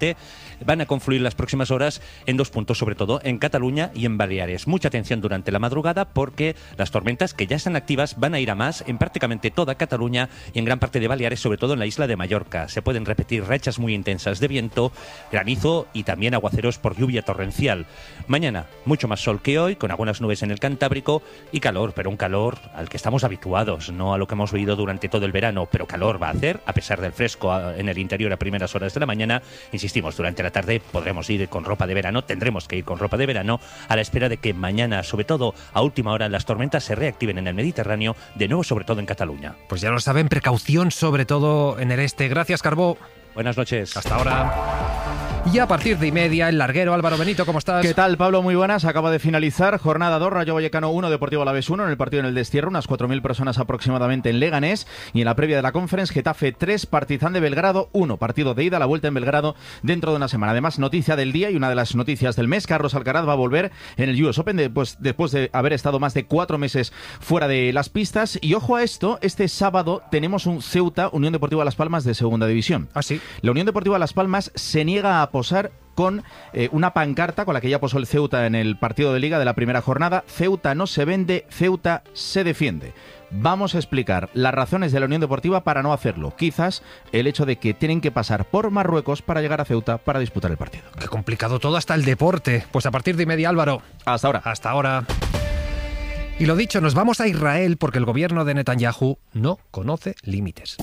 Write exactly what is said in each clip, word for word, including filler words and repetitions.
norte van a confluir las próximas horas en dos puntos, sobre todo en Cataluña y en Baleares. Mucha atención durante la madrugada porque las tormentas que ya están activas van a ir a más en prácticamente toda Cataluña y en gran parte de Baleares, sobre todo en la isla de Mallorca. Se pueden repetir rachas muy intensas de viento, granizo y también aguaceros por lluvia torrencial. Mañana, mucho más sol que hoy, con algunas nubes en el Cantábrico y calor, pero un calor al que estamos habituados, no a lo que hemos vivido durante todo el verano, pero calor va a hacer, a pesar del fresco en el interior a primeras horas de la mañana. Insistimos, durante la tarde podremos ir con ropa de verano, tendremos que ir con ropa de verano, a la espera de que mañana, sobre todo a última hora, las tormentas se reactiven en el Mediterráneo, de nuevo sobre todo en Cataluña. Pues ya lo saben, precaución sobre todo en el este. Gracias, Carbó. Buenas noches. Hasta ahora. Y a partir de y media, el larguero. Álvaro Benito, ¿cómo estás? ¿Qué tal, Pablo? Muy buenas. Acaba de finalizar jornada dos, Rayo Vallecano uno, Deportivo Alavés uno, en el partido en el destierro, unas cuatro mil personas aproximadamente en Leganés, y en la previa de la Conference, Getafe tres, Partizan de Belgrado uno, partido de ida, la vuelta en Belgrado dentro de una semana. Además, noticia del día y una de las noticias del mes, Carlos Alcaraz va a volver en el U S Open después, después de haber estado más de cuatro meses fuera de las pistas. Y ojo a esto, este sábado tenemos un Ceuta, Unión Deportiva Las Palmas de segunda división. ¿Ah, sí? La Unión Deportiva Las Palmas se niega a posar con eh, una pancarta con la que ya posó el Ceuta en el partido de Liga de la primera jornada. Ceuta no se vende, Ceuta se defiende. Vamos a explicar las razones de la Unión Deportiva para no hacerlo. Quizás el hecho de que tienen que pasar por Marruecos para llegar a Ceuta para disputar el partido. Qué complicado todo, hasta el deporte. Pues a partir de y media, Álvaro. Hasta ahora. Hasta ahora. Y lo dicho, nos vamos a Israel porque el gobierno de Netanyahu no conoce límites.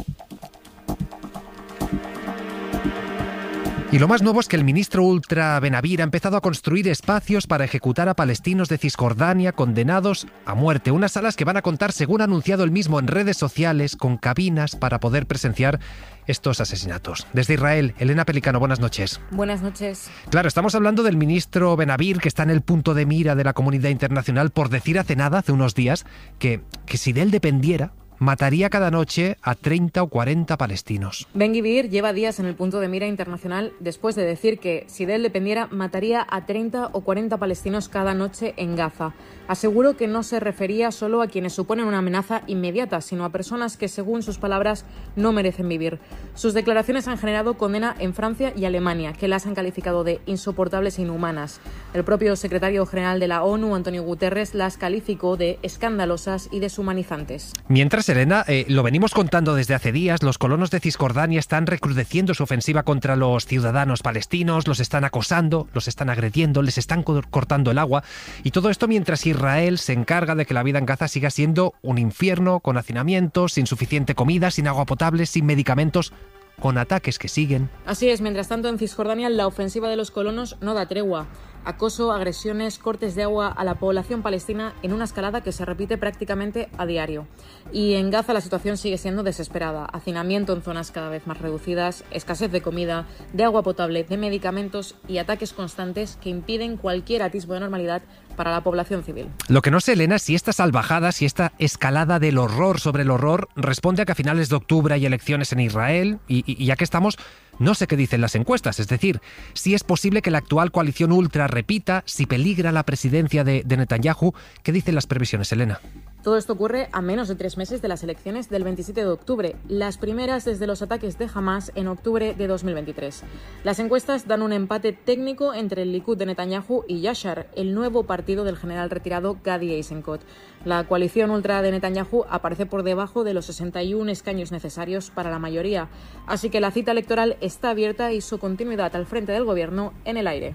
Y lo más nuevo es que el ministro ultra Benavir ha empezado a construir espacios para ejecutar a palestinos de Cisjordania condenados a muerte. Unas salas que van a contar, según ha anunciado él mismo en redes sociales, con cabinas para poder presenciar estos asesinatos. Desde Israel, Elena Pelicano, buenas noches. Buenas noches. Claro, estamos hablando del ministro Benavir, que está en el punto de mira de la comunidad internacional por decir hace nada, hace unos días, que, que si de él dependiera, mataría cada noche a treinta o cuarenta palestinos. Ben-Gvir lleva días en el punto de mira internacional después de decir que, si de él dependiera, mataría a treinta o cuarenta palestinos cada noche en Gaza. Aseguró que no se refería solo a quienes suponen una amenaza inmediata, sino a personas que, según sus palabras, no merecen vivir. Sus declaraciones han generado condena en Francia y Alemania, que las han calificado de insoportables e inhumanas. El propio secretario general de la ONU, Antonio Guterres, las calificó de escandalosas y deshumanizantes. Mientras, Elena, eh, lo venimos contando desde hace días, los colonos de Cisjordania están recrudeciendo su ofensiva contra los ciudadanos palestinos, los están acosando, los están agrediendo, les están cortando el agua, y todo esto mientras Israel se encarga de que la vida en Gaza siga siendo un infierno, con hacinamientos, sin suficiente comida, sin agua potable, sin medicamentos, con ataques que siguen. Así es, mientras tanto en Cisjordania la ofensiva de los colonos no da tregua. Acoso, agresiones, cortes de agua a la población palestina en una escalada que se repite prácticamente a diario. Y en Gaza la situación sigue siendo desesperada. Hacinamiento en zonas cada vez más reducidas, escasez de comida, de agua potable, de medicamentos y ataques constantes que impiden cualquier atisbo de normalidad para la población civil. Lo que no sé, Elena, es si esta salvajada, si esta escalada del horror sobre el horror responde a que a finales de octubre hay elecciones en Israel y, y, y ya que estamos, no sé qué dicen las encuestas. Es decir, si es posible que la actual coalición ultra repita, si peligra la presidencia de, de Netanyahu. ¿Qué dicen las previsiones, Elena? Todo esto ocurre a menos de tres meses de las elecciones del veintisiete de octubre, las primeras desde los ataques de Hamas en octubre de dos mil veintitrés. Las encuestas dan un empate técnico entre el Likud de Netanyahu y Yashar, el nuevo partido del general retirado Gadi Eisenkot. La coalición ultra de Netanyahu aparece por debajo de los sesenta y uno escaños necesarios para la mayoría, así que la cita electoral está abierta y su continuidad al frente del gobierno en el aire.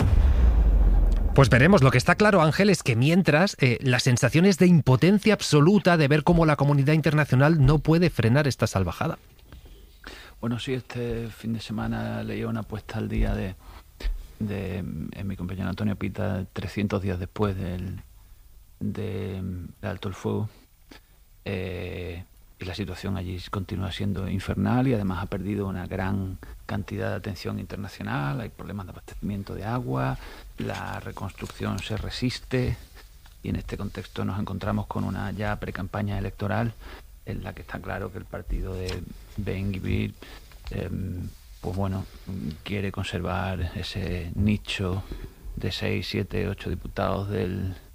Pues veremos. Lo que está claro, Ángel, es que mientras eh, la sensación es de impotencia absoluta de ver cómo la comunidad internacional no puede frenar esta salvajada. Bueno, sí, este fin de semana leí una puesta al día de, de, de mi compañero Antonio Pita, trescientos días después del de, de alto el fuego. Eh, y la situación allí continúa siendo infernal y además ha perdido una gran cantidad de atención internacional. Hay problemas de abastecimiento de agua, la reconstrucción se resiste y en este contexto nos encontramos con una ya precampaña electoral en la que está claro que el partido de Ben-Gvir eh, pues bueno, quiere conservar ese nicho de seis, siete, ocho diputados del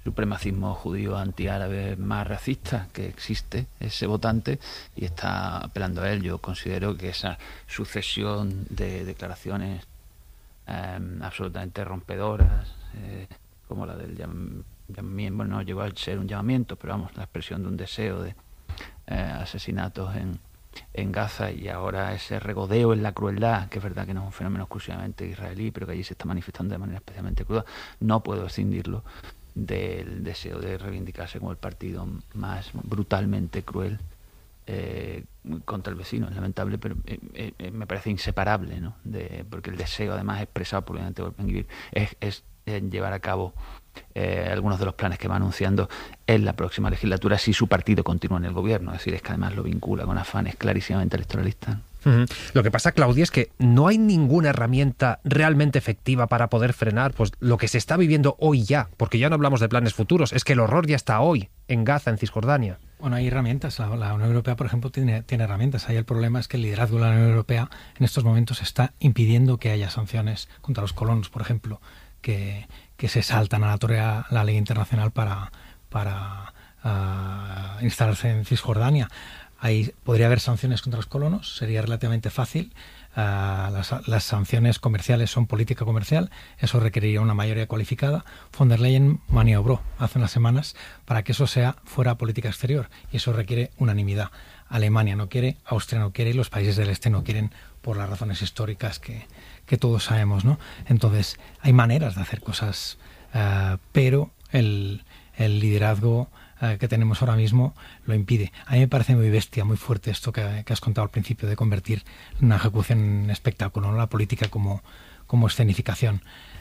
supremacismo judío antiárabe más racista que existe, ese votante, y está apelando a él. Yo considero que esa sucesión de declaraciones eh, absolutamente rompedoras, eh, como la del llamamiento, bueno, no llegó a ser un llamamiento, pero vamos, la expresión de un deseo de eh, asesinatos en, en Gaza, y ahora ese regodeo en la crueldad, que es verdad que no es un fenómeno exclusivamente israelí, pero que allí se está manifestando de manera especialmente cruda, no puedo escindirlo del deseo de reivindicarse como el partido más brutalmente cruel eh, contra el vecino. Es lamentable, pero eh, eh, me parece inseparable, ¿no? De, porque el deseo, además expresado por el presidente Ben Gvir, es, es, es llevar a cabo eh, algunos de los planes que va anunciando en la próxima legislatura si su partido continúa en el gobierno. Es decir, es que además lo vincula con afanes clarísimamente electoralistas. Uh-huh. Lo que pasa, Claudia, es que no hay ninguna herramienta realmente efectiva para poder frenar pues lo que se está viviendo hoy ya, porque ya no hablamos de planes futuros, es que el horror ya está hoy en Gaza, en Cisjordania. Bueno, hay herramientas. La, la Unión Europea, por ejemplo, tiene, tiene herramientas. Ahí el problema es que el liderazgo de la Unión Europea en estos momentos está impidiendo que haya sanciones contra los colonos, por ejemplo, que, que se saltan a la torre la ley internacional para, para uh, instalarse en Cisjordania. Ahí podría haber sanciones contra los colonos, sería relativamente fácil. Uh, las, las sanciones comerciales son política comercial, eso requeriría una mayoría cualificada. Von der Leyen maniobró hace unas semanas para que eso sea fuera política exterior, y eso requiere unanimidad. Alemania no quiere, Austria no quiere, y los países del este no quieren por las razones históricas que, que todos sabemos, ¿no? Entonces, hay maneras de hacer cosas, uh, pero el, el liderazgo que tenemos ahora mismo lo impide. A mí me parece muy bestia, muy fuerte esto que, que has contado al principio, de convertir una ejecución en espectáculo, ¿no? La política como, como escenificación.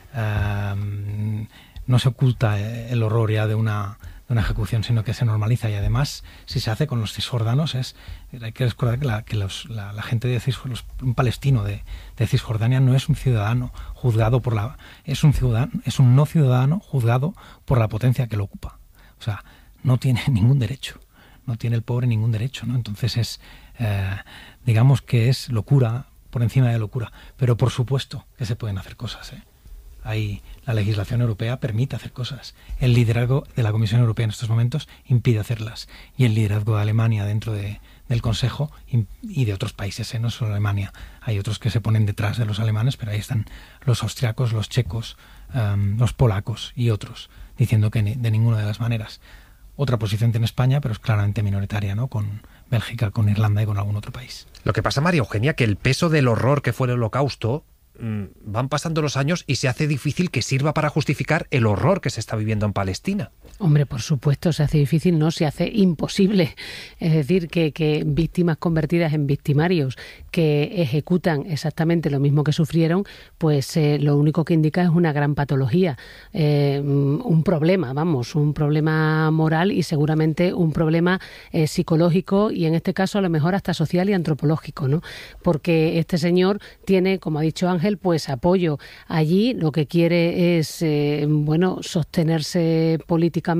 Uh, no se oculta el horror ya de una, de una ejecución, sino que se normaliza, y además, si se hace con los cisjordanos, es, hay que recordar que, la, que los, la, la gente de Cisjordania, un palestino de, de Cisjordania no es un ciudadano juzgado por la... es un ciudadano, es un no ciudadano juzgado por la potencia que lo ocupa. O sea, no tiene ningún derecho, no tiene el pobre ningún derecho, ¿no? Entonces es, eh, digamos que es locura por encima de locura, pero por supuesto que se pueden hacer cosas, ¿eh? Ahí la legislación europea permite hacer cosas. El liderazgo de la Comisión Europea en estos momentos impide hacerlas, y el liderazgo de Alemania dentro de, del Consejo y de otros países, ¿eh? No solo Alemania, hay otros que se ponen detrás de los alemanes, pero ahí están los austriacos, los checos, um, los polacos y otros, diciendo que de ninguna de las maneras. Otra posición tiene España, pero es claramente minoritaria, ¿no? Con Bélgica, con Irlanda y con algún otro país. Lo que pasa, María Eugenia, que el peso del horror que fue el Holocausto, mmm, van pasando los años y se hace difícil que sirva para justificar el horror que se está viviendo en Palestina. Hombre, por supuesto, se hace difícil, no, se hace imposible. Es decir, que, que víctimas convertidas en victimarios que ejecutan exactamente lo mismo que sufrieron, pues eh, lo único que indica es una gran patología, eh, un problema, vamos, un problema moral y seguramente un problema eh, psicológico, y en este caso a lo mejor hasta social y antropológico, ¿no? Porque este señor tiene, como ha dicho Ángel, pues apoyo allí, lo que quiere es, eh, bueno, sostenerse políticamente.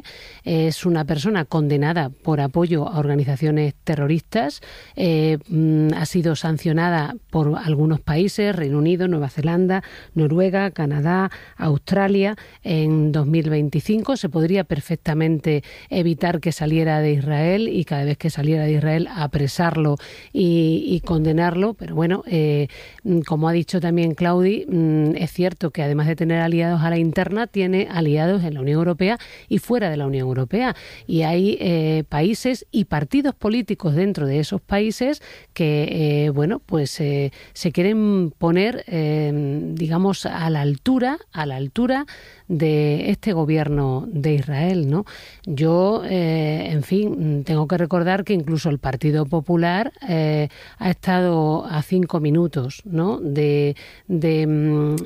Es una persona condenada por apoyo a organizaciones terroristas, eh, ha sido sancionada por algunos países, Reino Unido, Nueva Zelanda, Noruega, Canadá, Australia. En dos mil veinticinco se podría perfectamente evitar que saliera de Israel, y cada vez que saliera de Israel apresarlo y, y condenarlo, pero bueno, eh, como ha dicho también Claudi, es cierto que además de tener aliados a la interna, tiene aliados en la Unión Europea y fuera de la Unión Europea, y hay eh, países y partidos políticos dentro de esos países que eh, bueno pues eh, se quieren poner eh, digamos a la altura a la altura de este gobierno de Israel, ¿no? Yo, eh, en fin, tengo que recordar que incluso el Partido Popular eh, ha estado a cinco minutos, ¿no? de, de mm,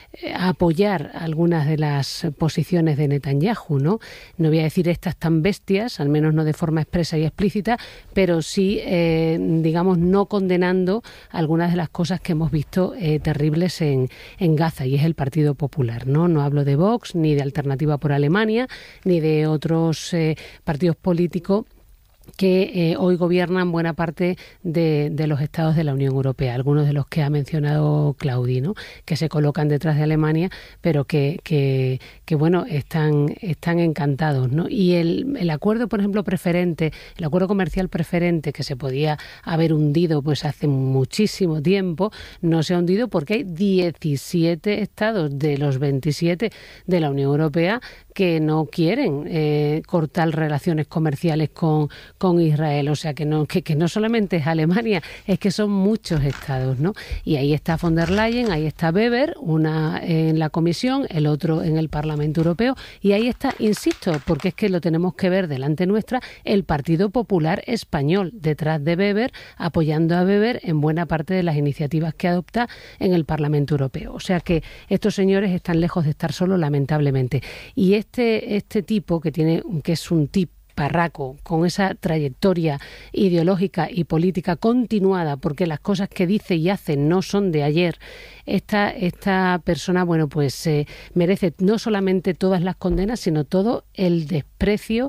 apoyar algunas de las posiciones de Netanyahu, ¿no? No voy a decir estas tan bestias, al menos no de forma expresa y explícita, pero sí, eh, digamos, no condenando algunas de las cosas que hemos visto eh, terribles en, en Gaza, y es el Partido Popular, ¿no? No hablo de Vox, ni de Alternativa por Alemania, ni de otros eh, partidos políticos que eh, hoy gobiernan buena parte de, de los estados de la Unión Europea, algunos de los que ha mencionado Claudi, ¿no? Que se colocan detrás de Alemania, pero que, que, que bueno, están, están encantados, ¿no? Y el, el acuerdo, por ejemplo, preferente, el acuerdo comercial preferente, que se podía haber hundido pues hace muchísimo tiempo, no se ha hundido porque hay diecisiete estados de los veintisiete de la Unión Europea que no quieren eh, cortar relaciones comerciales con, con Israel. O sea, que no, que, que no solamente es Alemania, es que son muchos estados, ¿no? Y ahí está von der Leyen, ahí está Weber, una en la Comisión, el otro en el Parlamento Europeo, y ahí está, insisto, porque es que lo tenemos que ver delante nuestra, el Partido Popular Español, detrás de Weber, apoyando a Weber en buena parte de las iniciativas que adopta en el Parlamento Europeo. O sea que estos señores están lejos de estar solos, lamentablemente. Y este, este tipo, que tiene, que es un tipo parraco, con esa trayectoria ideológica y política continuada, porque las cosas que dice y hace no son de ayer, esta, esta persona, bueno, pues eh, merece no solamente todas las condenas, sino todo el desprecio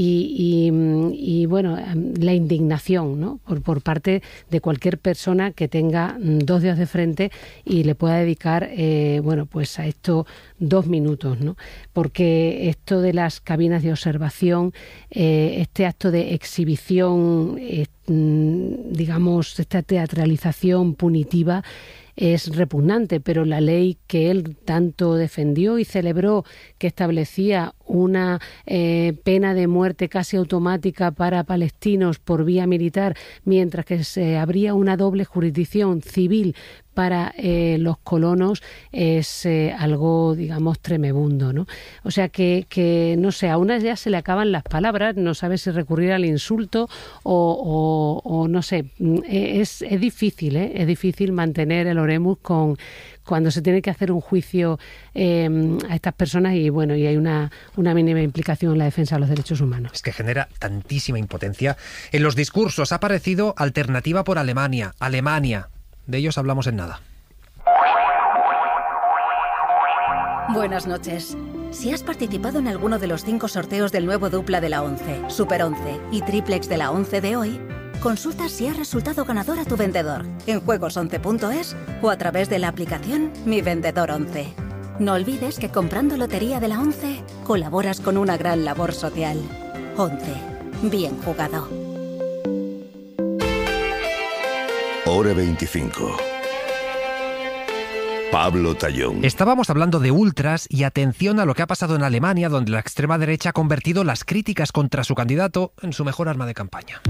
y, y, y bueno, la indignación, ¿no? Por, por parte de cualquier persona que tenga dos dedos de frente y le pueda dedicar, eh, bueno, pues a esto dos minutos, ¿no? Porque esto de las cabinas de observación, Eh, este acto de exhibición, eh, digamos, esta teatralización punitiva es repugnante, pero la ley que él tanto defendió y celebró, que establecía una eh, pena de muerte casi automática para palestinos por vía militar, mientras que se abría una doble jurisdicción civil para eh, los colonos, es eh, algo, digamos, tremebundo, ¿no? O sea que, que, no sé, a una ya se le acaban las palabras, no sabe si recurrir al insulto o, o, o no sé, es, es difícil, ¿eh? Es difícil mantener el oremus con cuando se tiene que hacer un juicio eh, a estas personas y bueno, y hay una, una mínima implicación en la defensa de los derechos humanos. Es que genera tantísima impotencia. En los discursos ha aparecido Alternativa por Alemania, Alemania. De ellos hablamos en nada. Buenas noches. Si has participado en alguno de los cinco sorteos del nuevo dupla de la once, Super once y Triplex de la once de hoy, consulta si has resultado ganador a tu vendedor en juegos once punto es o a través de la aplicación Mi Vendedor once. No olvides que comprando Lotería de la once colaboras con una gran labor social. once. Bien jugado. Hora veinticinco. Pablo Tallón. Estábamos hablando de ultras y atención a lo que ha pasado en Alemania, donde la extrema derecha ha convertido las críticas contra su candidato en su mejor arma de campaña.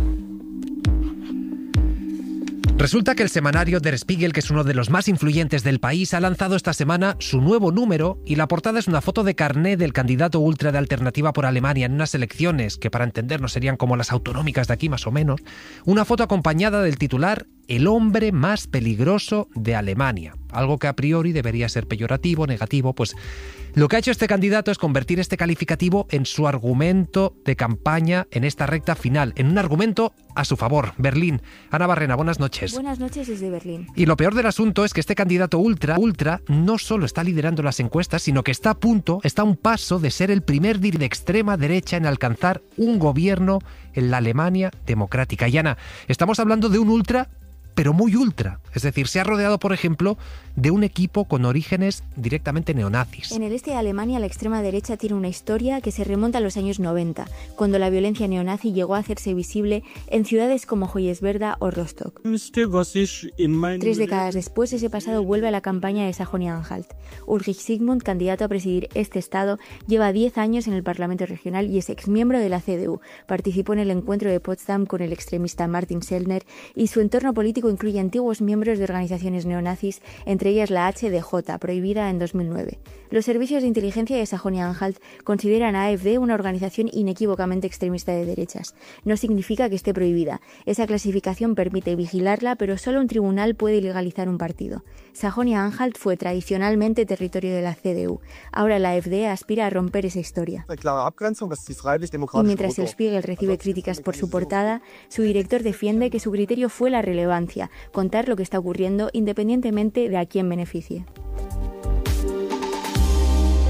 Resulta que el semanario Der Spiegel, que es uno de los más influyentes del país, ha lanzado esta semana su nuevo número y la portada es una foto de carné del candidato ultra de Alternativa por Alemania en unas elecciones que, para entendernos, serían como las autonómicas de aquí más o menos. Una foto acompañada del titular "El hombre más peligroso de Alemania", algo que a priori debería ser peyorativo, negativo. Pues lo que ha hecho este candidato es convertir este calificativo en su argumento de campaña en esta recta final, en un argumento a su favor. Berlín. Ana Barrena, buenas noches. Buenas noches desde Berlín. Y lo peor del asunto es que este candidato ultra, ultra no solo está liderando las encuestas, sino que está a punto, está a un paso de ser el primer líder de extrema derecha en alcanzar un gobierno en la Alemania democrática. Y Ana, estamos hablando de un ultra, pero muy ultra. Es decir, se ha rodeado, por ejemplo, de un equipo con orígenes directamente neonazis. En el este de Alemania, la extrema derecha tiene una historia que se remonta a los años noventa, cuando la violencia neonazi llegó a hacerse visible en ciudades como Hoyerswerda o Rostock. Tres décadas después, ese pasado vuelve a la campaña de Sajonia-Anhalt. Ulrich Sigmund, candidato a presidir este estado, lleva diez años en el Parlamento Regional y es exmiembro de la C D U. Participó en el encuentro de Potsdam con el extremista Martin Sellner y su entorno político incluye antiguos miembros de organizaciones neonazis, entre ellas la H D J, prohibida en dos mil nueve. Los servicios de inteligencia de Sajonia-Anhalt consideran a AfD una organización inequívocamente extremista de derechas. No significa que esté prohibida. Esa clasificación permite vigilarla, pero solo un tribunal puede ilegalizar un partido. Sajonia-Anhalt fue tradicionalmente territorio de la C D U. Ahora la AfD aspira a romper esa historia. Y mientras el Spiegel recibe críticas por su portada, su director defiende que su criterio fue la relevancia, contar lo que está ocurriendo independientemente de a quién beneficie.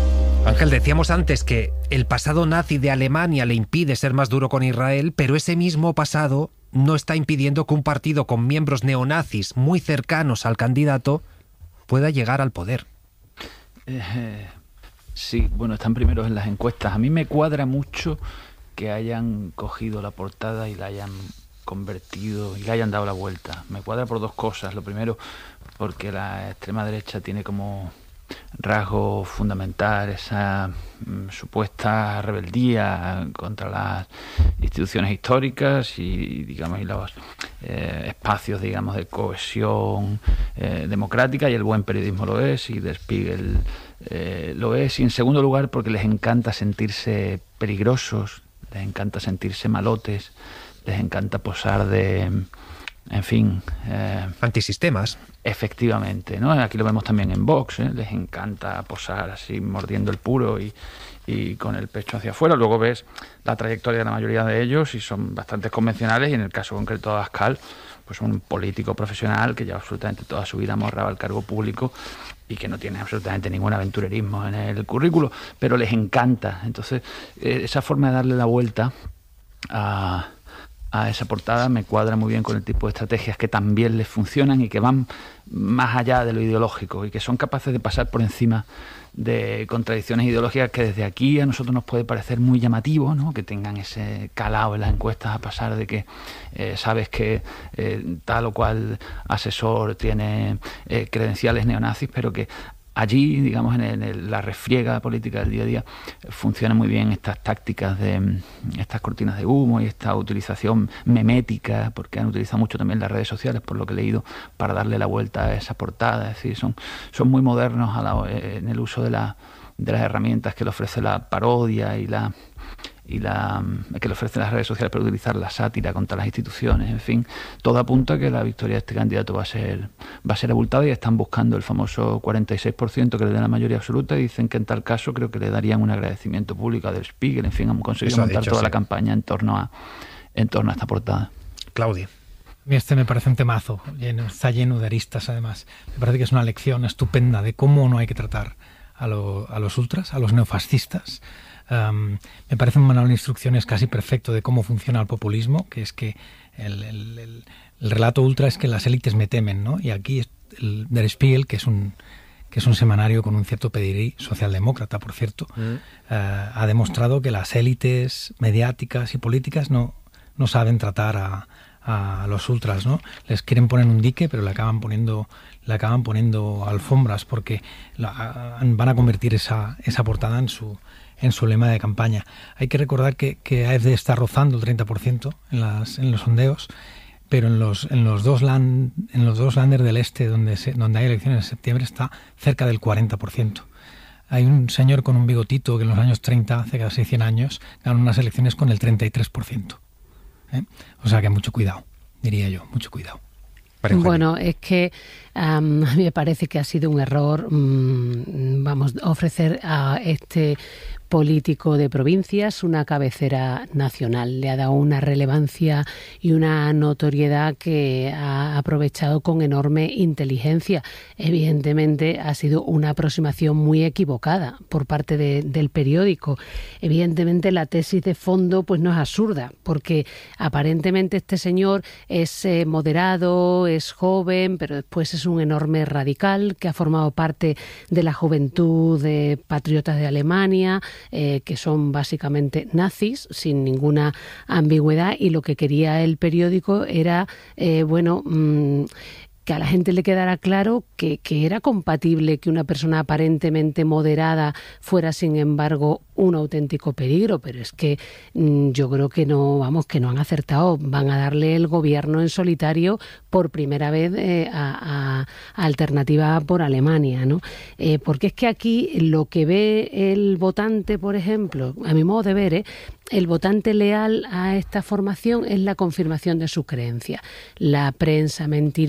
Ángel, decíamos antes que el pasado nazi de Alemania le impide ser más duro con Israel, pero ese mismo pasado no está impidiendo que un partido con miembros neonazis muy cercanos al candidato pueda llegar al poder. Eh, sí, bueno, están primeros en las encuestas. A mí me cuadra mucho que hayan cogido la portada y la hayan convertido y le hayan dado la vuelta. Me cuadra por dos cosas. Lo primero, porque la extrema derecha tiene como rasgo fundamental esa mm, supuesta rebeldía contra las instituciones históricas y, digamos, y los eh, espacios, digamos, de cohesión eh, democrática, y el buen periodismo lo es, y Der Spiegel eh, lo es. Y en segundo lugar, porque les encanta sentirse peligrosos, les encanta sentirse malotes, les encanta posar de, en fin... Eh, antisistemas. Efectivamente, ¿no? Aquí lo vemos también en Vox, ¿eh? Les encanta posar así, mordiendo el puro y, y con el pecho hacia afuera. Luego ves la trayectoria de la mayoría de ellos y son bastante convencionales, y en el caso concreto de Abascal, pues un político profesional que lleva absolutamente toda su vida amarrado al cargo público y que no tiene absolutamente ningún aventurerismo en el currículo, pero les encanta. Entonces, eh, esa forma de darle la vuelta a... a esa portada me cuadra muy bien con el tipo de estrategias que también les funcionan y que van más allá de lo ideológico y que son capaces de pasar por encima de contradicciones ideológicas que desde aquí a nosotros nos puede parecer muy llamativo, ¿no? Que tengan ese calado en las encuestas, a pasar de que eh, sabes que eh, tal o cual asesor tiene eh, credenciales neonazis, pero que allí, digamos, en, el, en la refriega política del día a día, funcionan muy bien estas tácticas de estas cortinas de humo y esta utilización memética, porque han utilizado mucho también las redes sociales, por lo que he leído, para darle la vuelta a esa portada. Es decir, son, son muy modernos a la, en el uso de, la, de las herramientas que le ofrece la parodia y la y la que le ofrecen las redes sociales para utilizar la sátira contra las instituciones. En fin, todo apunta a que la victoria de este candidato va a ser va a ser abultada, y están buscando el famoso cuarenta y seis por ciento que le den la mayoría absoluta, y dicen que en tal caso creo que le darían un agradecimiento público a Der Spiegel. En fin, han conseguido Eso montar dicho, toda sí. la campaña en torno a en torno a esta portada. Claudia. A mí este me parece un temazo, lleno, está lleno de aristas además. Me parece que es una lección estupenda de cómo no hay que tratar a, lo, a los ultras, a los neofascistas. Um, me parece un manual de instrucciones casi perfecto de cómo funciona el populismo, que es que el, el, el, el relato ultra es que las élites me temen, ¿no? Y aquí el Der Spiegel, que es un que es un semanario con un cierto pedigrí socialdemócrata, por cierto, mm. uh, ha demostrado que las élites mediáticas y políticas no, no saben tratar a, a los ultras, ¿no? Les quieren poner un dique, pero le acaban poniendo le acaban poniendo alfombras, porque la, van a convertir esa, esa portada en su en su lema de campaña. Hay que recordar que, que A F D está rozando el treinta por ciento en, las, en los sondeos, pero en los, en los dos land, en los dos landers del este donde, se, donde hay elecciones en septiembre está cerca del cuarenta por ciento. Hay un señor con un bigotito que en los años treinta, hace casi cien años, ganó unas elecciones con el treinta y tres por ciento. ¿Eh? O sea que mucho cuidado, diría yo, mucho cuidado. Bueno, es que um, a mí me parece que ha sido un error, um, vamos, ofrecer a este político de provincias una cabecera nacional. Le ha dado una relevancia y una notoriedad que ha aprovechado con enorme inteligencia. Evidentemente ha sido una aproximación muy equivocada por parte de, del periódico. Evidentemente la tesis de fondo pues no es absurda, porque aparentemente este señor es eh, moderado, es joven, pero después es un enorme radical que ha formado parte de la juventud de patriotas de Alemania, Eh, que son básicamente nazis, sin ninguna ambigüedad, y lo que quería el periódico era, eh, bueno, mmm, que a la gente le quedara claro que, que era compatible que una persona aparentemente moderada fuera, sin embargo, un auténtico peligro. Pero es que mmm, yo creo que no, vamos, que no han acertado. Van a darle el gobierno en solitario por primera vez eh, a, a, a Alternativa por Alemania, ¿no? Eh, porque es que aquí lo que ve el votante, por ejemplo, a mi modo de ver, ¿eh? el votante leal a esta formación es la confirmación de su creencia. La prensa mentirosa,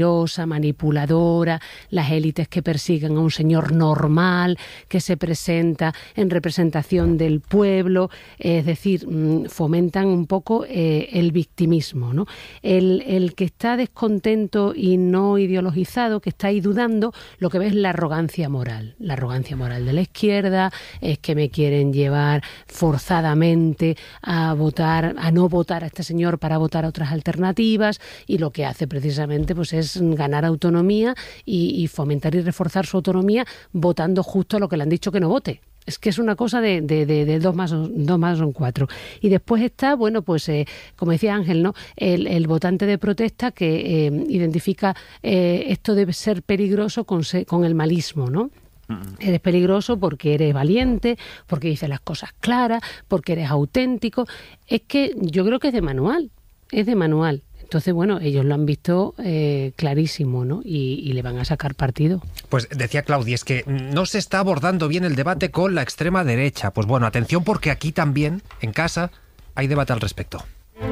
manipuladora, las élites que persiguen a un señor normal, que se presenta en representación del pueblo, es decir, fomentan un poco eh, el victimismo, ¿no? El, el que está descontento y no ideologizado, que está ahí dudando, lo que ve es la arrogancia moral. La arrogancia moral de la izquierda es que me quieren llevar forzadamente a votar, a no votar a este señor para votar a otras alternativas, y lo que hace precisamente pues es ganar autonomía y, y fomentar y reforzar su autonomía votando justo a lo que le han dicho que no vote. Es que es una cosa de, de, de, de dos más dos más son cuatro. Y después está, bueno, pues eh, como decía Ángel, ¿no? El, el votante de protesta que eh, identifica eh, esto debe ser peligroso con, se, con el malismo, ¿no? Eres peligroso porque eres valiente, porque dices las cosas claras, porque eres auténtico. Es que yo creo que es de manual, es de manual. Entonces, bueno, ellos lo han visto eh, clarísimo, ¿no? Y, y le van a sacar partido. Pues decía Claudia, es que no se está abordando bien el debate con la extrema derecha. Pues bueno, atención, porque aquí también, en casa, hay debate al respecto.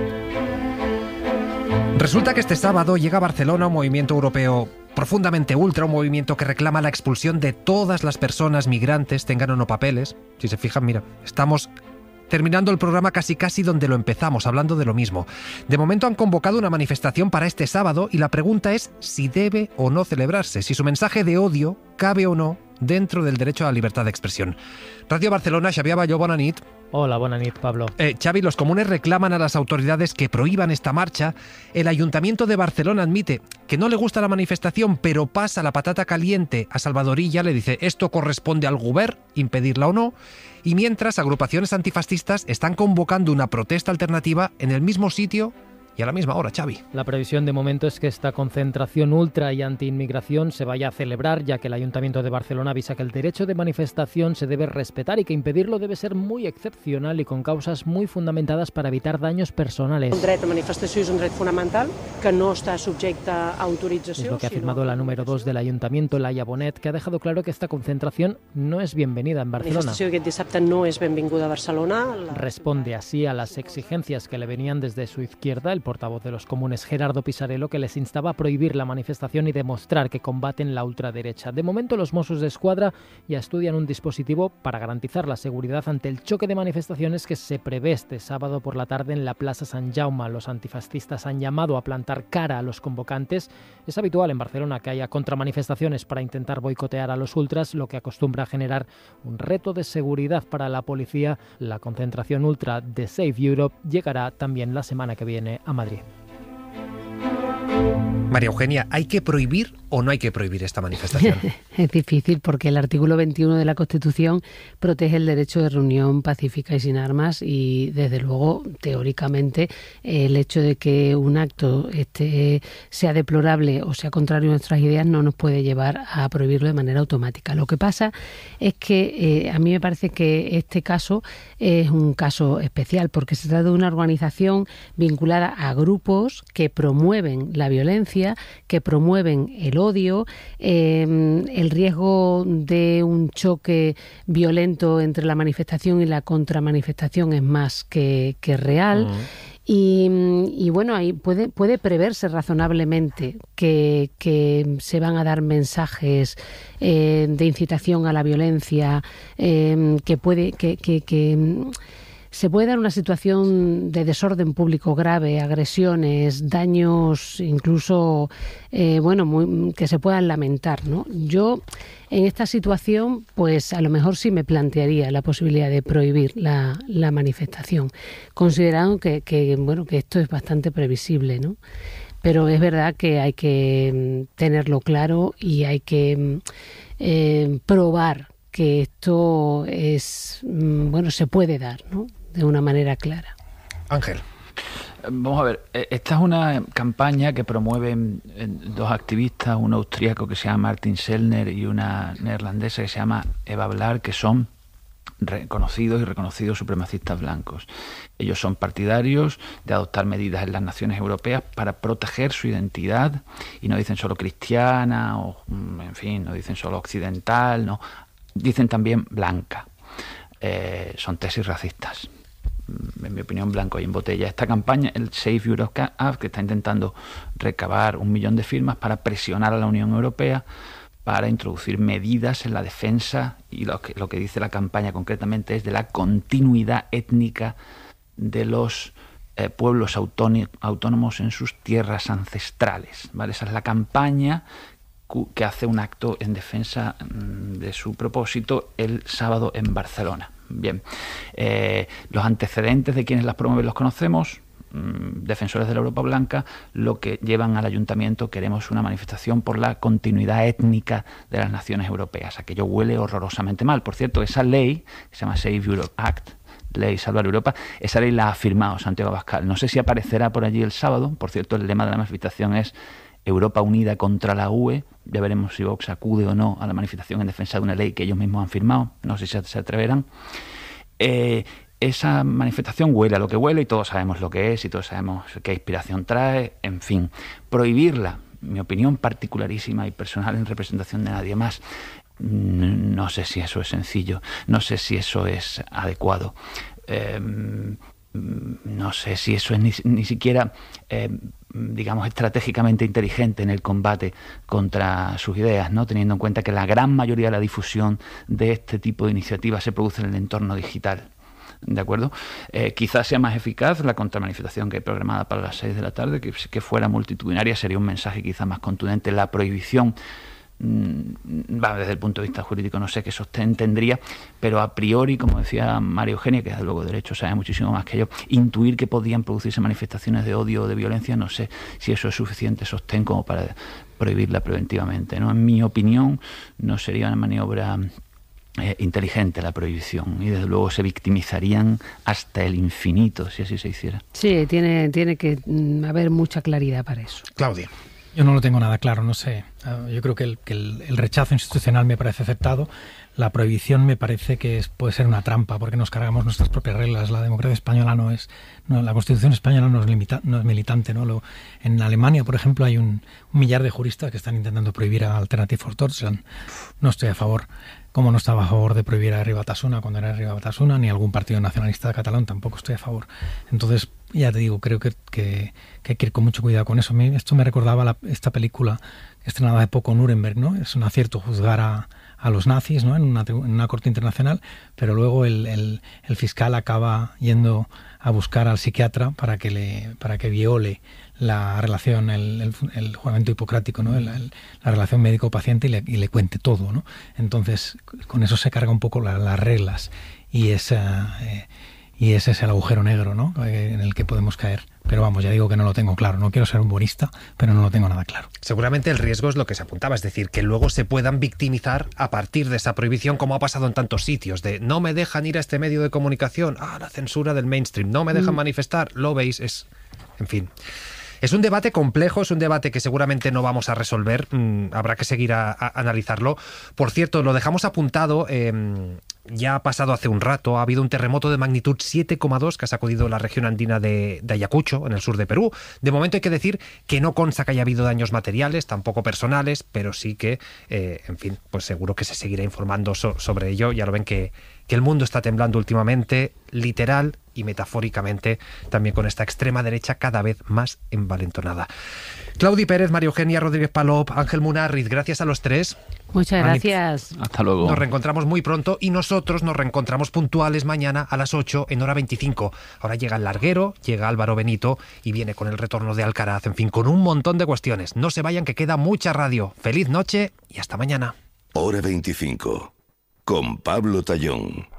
Resulta que este sábado llega a Barcelona un movimiento europeo profundamente ultra, un movimiento que reclama la expulsión de todas las personas migrantes, tengan o no papeles. Si se fijan, mira, estamos terminando el programa casi casi donde lo empezamos, hablando de lo mismo. De momento han convocado una manifestación para este sábado y la pregunta es si debe o no celebrarse, si su mensaje de odio cabe o no dentro del derecho a la libertad de expresión. Radio Barcelona, Xavier Aballó, bona nit. Hola, bona nit, Pablo. Eh, Xavi, los comunes reclaman a las autoridades que prohíban esta marcha. El Ayuntamiento de Barcelona admite que no le gusta la manifestación, pero pasa la patata caliente a Salvador Illa, le dice esto corresponde al govern, impedirla o no. Y mientras, agrupaciones antifascistas están convocando una protesta alternativa en el mismo sitio y a la misma hora, Xavi. La previsión de momento es que esta concentración ultra y anti-inmigración se vaya a celebrar, ya que el Ayuntamiento de Barcelona avisa que el derecho de manifestación se debe respetar y que impedirlo debe ser muy excepcional y con causas muy fundamentadas para evitar daños personales. El dret a manifestació és un dret fonamental que no está sujeto a autorización. Es lo que ha afirmado la número dos del Ayuntamiento, Laia Bonet, que ha dejado claro que esta concentración no es bienvenida en Barcelona. La manifestació aquest dissabte no és benvinguda a Barcelona. Responde así a las exigencias que le venían desde su izquierda el portavoz de los comunes Gerardo Pisarello, que les instaba a prohibir la manifestación y demostrar que combaten la ultraderecha. De momento, los Mossos d'Esquadra ya estudian un dispositivo para garantizar la seguridad ante el choque de manifestaciones que se prevé este sábado por la tarde en la Plaza San Jaume. Los antifascistas han llamado a plantar cara a los convocantes. Es habitual en Barcelona que haya contramanifestaciones para intentar boicotear a los ultras, lo que acostumbra a generar un reto de seguridad para la policía. La concentración ultra de Save Europe llegará también la semana que viene a Madrid. María Eugenia, ¿hay que prohibir o no hay que prohibir esta manifestación? Es difícil porque el artículo veintiuno de la Constitución protege el derecho de reunión pacífica y sin armas y, desde luego, teóricamente, el hecho de que un acto este, sea deplorable o sea contrario a nuestras ideas no nos puede llevar a prohibirlo de manera automática. Lo que pasa es que eh, a mí me parece que este caso es un caso especial porque se trata de una organización vinculada a grupos que promueven la violencia, que promueven el odio, eh, el riesgo de un choque violento entre la manifestación y la contramanifestación es más que, que real. Uh-huh. Y, y bueno, ahí puede, puede preverse razonablemente que, que se van a dar mensajes eh, de incitación a la violencia, eh, que puede que, que, que se puede dar una situación de desorden público grave, agresiones, daños incluso eh, bueno, muy, que se puedan lamentar, ¿no? Yo en esta situación, pues a lo mejor sí me plantearía la posibilidad de prohibir la, la manifestación, considerando que, que bueno, que esto es bastante previsible, ¿no? Pero es verdad que hay que tenerlo claro y hay que eh, probar que esto es, bueno, se puede dar, ¿no?, de una manera clara. Ángel. Vamos a ver, esta es una campaña que promueven dos activistas, un austríaco que se llama Martin Sellner y una neerlandesa que se llama Eva Blaar, que son reconocidos y reconocidos supremacistas blancos. Ellos son partidarios de adoptar medidas en las naciones europeas para proteger su identidad, y no dicen solo cristiana o, en fin, no dicen solo occidental, no, dicen también blanca. Eh, son tesis racistas. en mi opinión, blanco y en botella. Esta campaña, el Save Europe Act, que está intentando recabar un millón de firmas para presionar a la Unión Europea para introducir medidas en la defensa, y lo que, lo que dice la campaña concretamente es de la continuidad étnica de los eh, pueblos autónomos en sus tierras ancestrales, ¿vale? Esa es la campaña que hace un acto en defensa de su propósito el sábado en Barcelona. Bien, eh, los antecedentes de quienes las promueven los conocemos. Defensores de la Europa Blanca, lo que llevan al ayuntamiento: queremos una manifestación por la continuidad étnica de las naciones europeas. Aquello huele horrorosamente mal. Por cierto, esa ley, que se llama Save Europe Act, Ley Salvar Europa, esa ley la ha firmado Santiago Abascal. No sé si aparecerá por allí el sábado. Por cierto, el lema de la manifestación es Europa unida contra la U E. Ya veremos si Vox acude o no a la manifestación en defensa de una ley que ellos mismos han firmado. No sé si se atreverán. Eh, esa manifestación huele a lo que huele y todos sabemos lo que es y todos sabemos qué inspiración trae. En fin, prohibirla, mi opinión particularísima y personal en representación de nadie más, no sé si eso es sencillo, no sé si eso es adecuado. Eh, no sé si eso es ni, ni siquiera, eh, digamos, estratégicamente inteligente en el combate contra sus ideas, ¿no? Teniendo en cuenta que la gran mayoría de la difusión de este tipo de iniciativas se produce en el entorno digital. ¿De acuerdo? Eh, quizás sea más eficaz la contramanifestación que hay programada para las seis de la tarde, que, que fuera multitudinaria, sería un mensaje quizás más contundente. La prohibición, mmm, va, desde el punto de vista jurídico no sé qué sostén tendría, pero a priori, como decía María Eugenia, que desde luego de derecho sabe muchísimo más que yo, intuir que podían producirse manifestaciones de odio o de violencia, no sé si eso es suficiente sostén como para prohibirla preventivamente, ¿no? En mi opinión, no sería una maniobra Eh, inteligente la prohibición, y desde luego se victimizarían hasta el infinito si así se hiciera. Sí, tiene, tiene que mm, haber mucha claridad para eso. Claudia. Yo no lo tengo nada claro, no sé. Uh, yo creo que, el, que el, el rechazo institucional me parece aceptado. La prohibición me parece que es, puede ser una trampa, porque nos cargamos nuestras propias reglas. La democracia española no es, no, la Constitución española no es, limita, no es militante, ¿no? Lo, en Alemania, por ejemplo, hay un, un millar de juristas que están intentando prohibir a Alternative for Deutschland. No estoy a favor. Como no estaba a favor de prohibir a Herri Batasuna cuando era Herri Batasuna, ni algún partido nacionalista catalán, tampoco estoy a favor. Entonces, ya te digo, creo que, que, que hay que ir con mucho cuidado con eso. A mí esto me recordaba la, esta película estrenada de poco, Nuremberg, ¿no? Es un acierto juzgar a, a los nazis, ¿no? En una, en una corte internacional, pero luego el, el, el fiscal acaba yendo a buscar al psiquiatra para que le para que viole la relación, el, el, el juramento hipocrático, ¿no? El, el, la relación médico-paciente y le, y le cuente todo, ¿no? Entonces, con eso se carga un poco la, las reglas y, esa, eh, y ese es el agujero negro, ¿no? En el que podemos caer. Pero vamos, ya digo que no lo tengo claro. No quiero ser un buenista, pero no lo tengo nada claro. Seguramente el riesgo es lo que se apuntaba, es decir, que luego se puedan victimizar a partir de esa prohibición, como ha pasado en tantos sitios, de no me dejan ir a este medio de comunicación, ah, la censura del mainstream, no me dejan mm. manifestar, lo veis, es... En fin... Es un debate complejo, es un debate que seguramente no vamos a resolver, mm, habrá que seguir a, a analizarlo. Por cierto, lo dejamos apuntado, eh, ya ha pasado hace un rato, ha habido un terremoto de magnitud siete coma dos que ha sacudido la región andina de, de Ayacucho, en el sur de Perú. De momento hay que decir que no consta que haya habido daños materiales, tampoco personales, pero sí que, eh, en fin, pues seguro que se seguirá informando so, sobre ello. Ya lo ven que, que el mundo está temblando últimamente, literal y metafóricamente, también con esta extrema derecha cada vez más envalentonada. Claudi Pérez, María Eugenia Rodríguez Palop, Ángel Munarriz, gracias a los tres. Muchas gracias. Hasta luego. Nos reencontramos muy pronto y nosotros nos reencontramos puntuales mañana a las ocho en hora veinticinco. Ahora llega el larguero, llega Álvaro Benito y viene con el retorno de Alcaraz, en fin, con un montón de cuestiones. No se vayan, que queda mucha radio. Feliz noche y hasta mañana. Hora veinticinco con Pablo Tallón.